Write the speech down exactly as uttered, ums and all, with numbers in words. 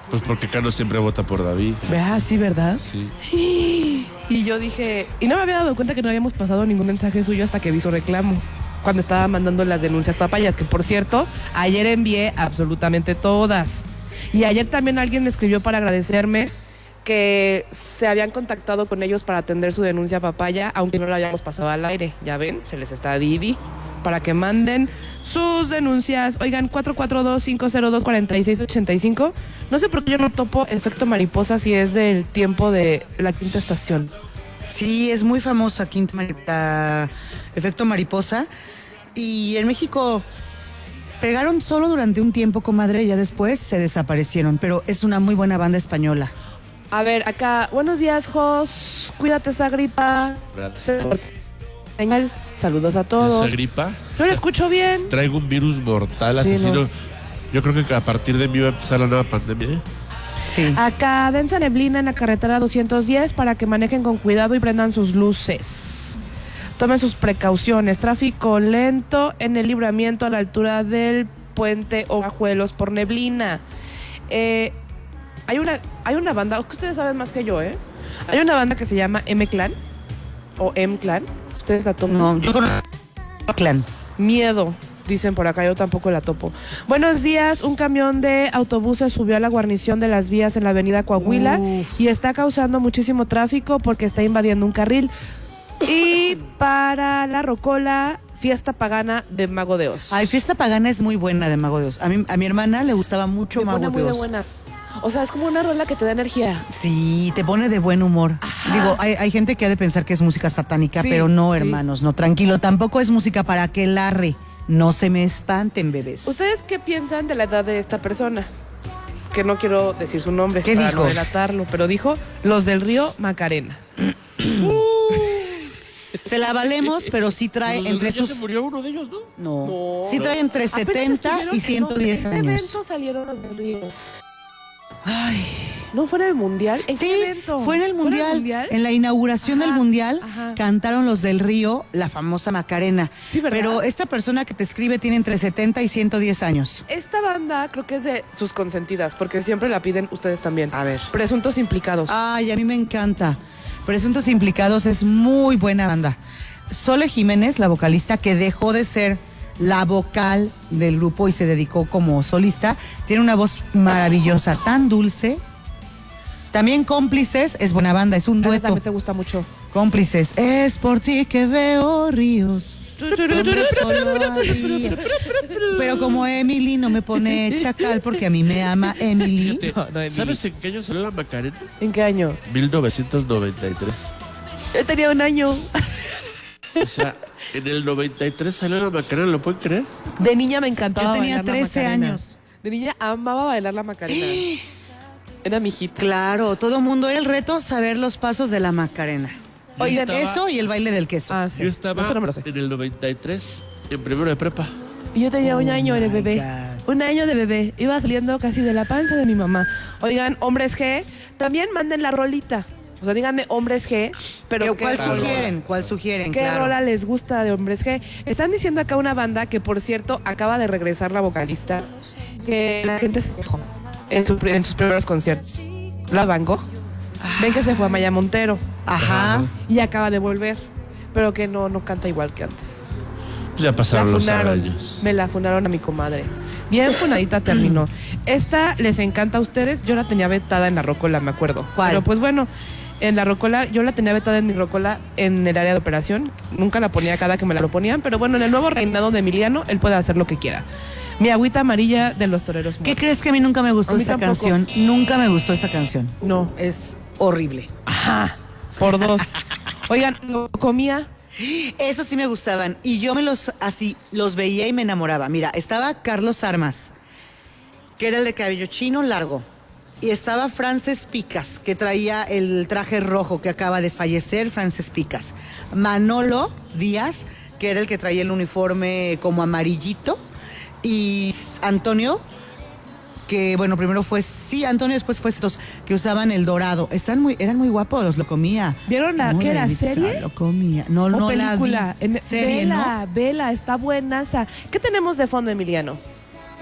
Pues porque Carlos siempre vota por David. Vea, sí, ¿verdad? Sí. Y yo dije, y no me había dado cuenta que no habíamos pasado ningún mensaje suyo hasta que vi su reclamo, cuando estaba mandando las denuncias papayas, que por cierto, ayer envié absolutamente todas. Y ayer también alguien me escribió para agradecerme que se habían contactado con ellos para atender su denuncia papaya, aunque no la habíamos pasado al aire. Ya ven, se les está Didi para que manden sus denuncias. Oigan, cuatro cuatro dos, cinco cero dos, cuatro seis ocho cinco. No sé por qué yo no topo efecto mariposa si es del tiempo de la quinta estación. Sí, es muy famosa Quinta Mariposa, efecto mariposa. Y en México pegaron solo durante un tiempo, comadre, y ya después se desaparecieron. Pero es una muy buena banda española. A ver, acá, buenos días, Jos. Cuídate esa gripa. Gracias. Señal, saludos a todos. ¿Esa gripa? Yo lo escucho bien. Traigo un virus mortal, asesino. Sí, no. Yo creo que a partir de mí va a empezar la nueva pandemia. ¿eh? Sí. Acá, densa neblina en la carretera doscientos diez para que manejen con cuidado y prendan sus luces. Tomen sus precauciones. Tráfico lento en el libramiento a la altura del puente Ogajuelos por neblina. Eh... Hay una, hay una banda, ustedes saben más que yo, ¿eh? Hay una banda que se llama M-Clan o M-Clan. ¿Ustedes la topan? No, yo conozco Clan. Miedo, dicen por acá, yo tampoco la topo. Buenos días, un camión de autobuses subió a la guarnición de las vías en la avenida Coahuila Uf. y está causando muchísimo tráfico porque está invadiendo un carril. Y para la Rocola, fiesta pagana de Mago de Oz. Ay, fiesta pagana es muy buena de Mago de Oz. A, mí, a mi hermana le gustaba mucho Me Mago pone de muy Oz. De buenas. O sea, es como una rola que te da energía. Sí, te pone de buen humor. Ajá. Digo, hay, hay gente que ha de pensar que es música satánica, sí, pero no, sí. hermanos, no, tranquilo. Tampoco es música para aquelarre. No se me espanten, bebés. ¿Ustedes qué piensan de la edad de esta persona? Que no quiero decir su nombre ¿Qué para dijo? no delatarlo, pero dijo los del río Macarena. uh, se la valemos, pero sí trae ¿Los entre sus... se murió uno de ellos, no? No, no. sí trae entre setenta y ciento diez no, años. ¿En qué evento salieron los del río? Ay... ¿No fue en el Mundial? ¿En sí, qué evento? fue en el Mundial. ¿En el mundial? En la inauguración ajá, del Mundial ajá. cantaron los del Río, la famosa Macarena. Sí, ¿verdad? Pero esta persona que te escribe tiene entre setenta y ciento diez años. Esta banda creo que es de sus consentidas, porque siempre la piden ustedes también. A ver. Presuntos Implicados. Ay, a mí me encanta. Presuntos Implicados es muy buena banda. Sole Jiménez, la vocalista que dejó de ser la vocal del grupo y se dedicó como solista, tiene una voz maravillosa, tan dulce. También Cómplices es buena banda, es un dueto. También te gusta mucho. Cómplices, es por ti que veo ríos. Pero como Emily no me pone chacal porque a mí me ama Emily. Fíjate, no, no, Emily. ¿Sabes en qué año salió la Macarena? ¿En qué año? mil novecientos noventa y tres. Yo tenía un año. O sea, en el noventa y tres salió la Macarena, ¿lo pueden creer? De niña me encantaba. Yo tenía trece años. De niña amaba bailar la Macarena. Era mi hit. Claro, todo mundo era el reto saber los pasos de la Macarena. Oye, estaba... eso y el baile del queso. Ah, sí. Yo estaba no, no me lo sé. en el noventa y tres, en primero de prepa. Y yo tenía oh un año de bebé. God. Un año de bebé. Iba saliendo casi de la panza de mi mamá. Oigan, hombres G, también manden la rolita. O sea, díganme hombres G, pero ¿Qué, ¿cuál qué sugieren? rola? ¿Cuál sugieren? ¿Qué claro. rola les gusta de hombres G? Están diciendo acá una banda que, por cierto, acaba de regresar la vocalista, que la gente se quejó en, su, en sus primeros conciertos. La Van Gogh. Ah. Ven que se fue a Maya Montero. Ajá. Y acaba de volver, pero que no, no canta igual que antes. Ya pasaron la los funaron, años. Me la funaron a mi comadre. Bien funadita terminó. Esta les encanta a ustedes. Yo la tenía vetada en la Rocola, me acuerdo. ¿Cuál? Pero pues bueno, en la Rocola, yo la tenía vetada en mi Rocola en el área de operación. Nunca la ponía cada que me la proponían, pero bueno, en el nuevo reinado de Emiliano, él puede hacer lo que quiera. Mi agüita amarilla de los toreros. ¿Qué muertos. crees que a mí nunca me gustó esa tampoco. canción? Nunca me gustó esa canción. No. Es horrible. Ajá. Por dos. Oigan, lo comía. Eso sí me gustaban. Y yo me los así, los veía y me enamoraba. Mira, estaba Carlos Armas, que era el de cabello chino largo. Y estaba Frances Picas, que traía el traje rojo, que acaba de fallecer, Frances Picas. Manolo Díaz, que era el que traía el uniforme como amarillito. Y Antonio, que bueno, primero fue, sí, Antonio, después fue estos, que usaban el dorado. Están muy, eran muy guapos, lo comía. ¿Vieron la, qué era, serie? Lo comía. No, ¿O no película? la vi. En, serie, vela, ¿no? vela, está buenaza. ¿Qué tenemos de fondo, Emiliano?